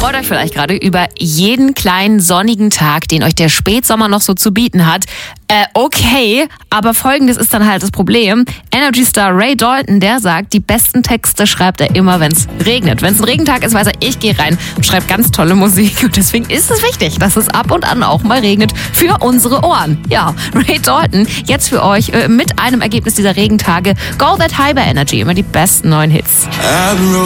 freut euch vielleicht gerade über jeden kleinen sonnigen Tag, den euch der Spätsommer noch so zu bieten hat. Okay, aber Folgendes ist dann halt das Problem. Energy-Star Ray Dalton, der sagt, die besten Texte schreibt er immer, wenn es regnet. Wenn es ein Regentag ist, weiß er, ich gehe rein und schreibe ganz tolle Musik. Und deswegen ist es wichtig, dass es ab und an auch mal regnet für unsere Ohren. Ja, Ray Dalton, jetzt für euch mit einem Ergebnis dieser Regentage. Go That High bei Energy, immer die besten neuen Hits.